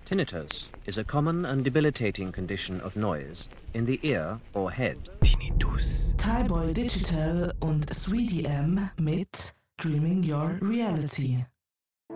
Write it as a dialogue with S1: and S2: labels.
S1: Tinnitus is a common and debilitating condition of noise in the ear or head.
S2: Tinnitus.
S3: Thai Boy Digital und 3DM mit Dreaming Your Reality.